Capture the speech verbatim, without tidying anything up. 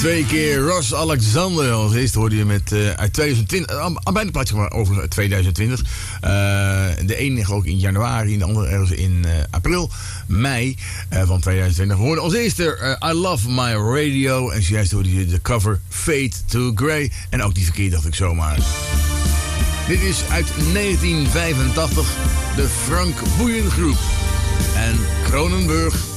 Twee keer Ross Alexander. Als eerste hoorde je met uh, uit tweeduizend twintig. Al, al bijna plaatje maar over tweeduizend twintig. Uh, de ene ook in januari en de andere ergens in uh, april, mei uh, van tweeduizend twintig. We hoorden als eerste uh, I Love My Radio. En zojuist hoorde je de cover Fade to Grey. En ook die verkeerd, dacht ik zomaar. Dit is uit negentien vijfentachtig de Frank Boeien Groep. En Kronenburg